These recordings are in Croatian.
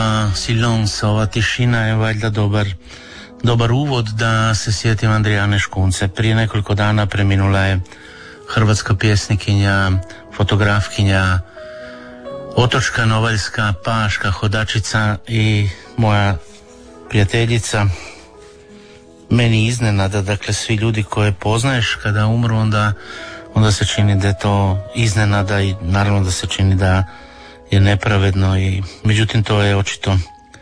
Silence, ova tišina je valjda dobar uvod da se sjetim Andrijane Škunce. Prije nekoliko dana preminula je hrvatska pjesnikinja, fotografkinja, otočka, novaljska, paška, hodačica i moja prijateljica. Meni iznenada, dakle svi ljudi koje poznaješ kada umru onda se čini da je to iznenada i naravno da se čini da je nepravedno i međutim to je očito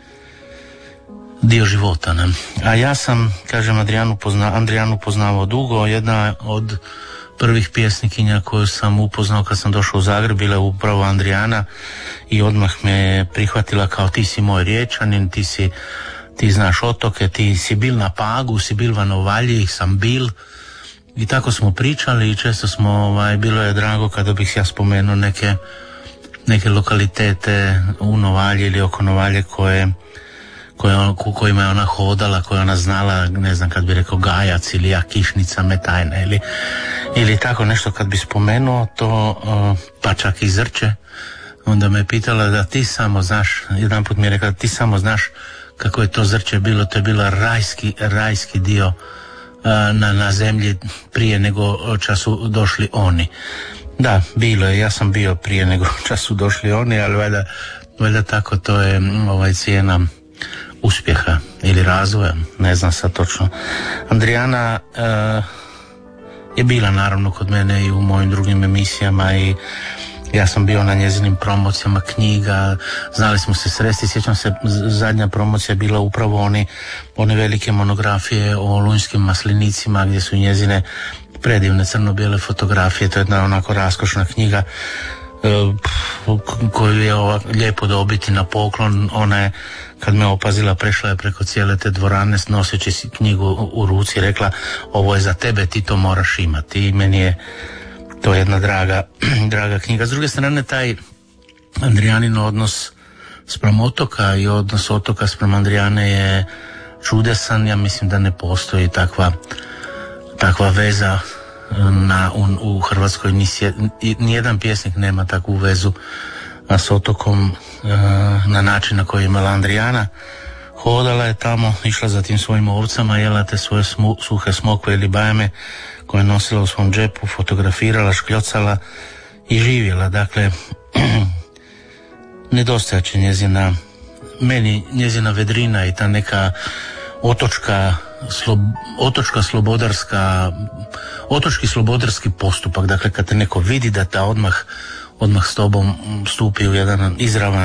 dio života, ne? A ja sam, kažem, Andrijanu poznavao dugo. Jedna od prvih pjesnikinja koju sam upoznao kad sam došao u Zagreb bila je upravo Andrijana i odmah me prihvatila kao ti si moj Riječanin, ti znaš otoke, ti si bil na Pagu, si bil v Novalji, sam bil. I tako smo pričali i često smo, bilo je drago kada bih ja spomenuo neke lokalitete u Novalji ili oko Novalje kojima je ona hodala, koje ona znala, ne znam, kad bi rekao Gajac ili Kišnica Metajna ili tako nešto kad bi spomenuo to, pa čak i Zrče, onda me pitala da ti samo znaš, jedanput mi je rekla da ti samo znaš kako je to Zrče bilo, to je bilo rajski dio na zemlji prije nego času došli oni. Da, bilo je, ja sam bio prije nego času došli oni, ali valjda tako to je cijena uspjeha ili razvoja, ne znam sad točno. Andrijana je bila naravno kod mene i u mojim drugim emisijama i ja sam bio na njezinim promocijama knjiga, znali smo se sresti, sjećam se zadnja promocija bila upravo one velike monografije o lunjskim maslinicima gdje su njezine predivne crno-bijele fotografije, to je jedna onako raskošna knjiga koju je lijepo dobiti na poklon. Ona je, kad me opazila, prešla je preko cijele te dvorane noseći si knjigu u ruci i rekla ovo je za tebe, ti to moraš imati i meni je to jedna draga knjiga. S druge strane, taj Andrijanin odnos spram otoka i odnos otoka spram Andrijane je čudesan. Ja mislim da ne postoji takva veza u Hrvatskoj. Nijedan pjesnik nema takvu vezu s otokom na način na koji je imala Andrijana. Hodala je tamo, išla za tim svojim ovcama, jela te svoje suhe smokve ili bajame koje je nosila u svom džepu, fotografirala, škljocala i živjela. Dakle, nedostajat će njezina vedrina i ta neka otočki slobodarski postupak. Dakle, kad te neko vidi da ta odmah s tobom stupi u jedan izravan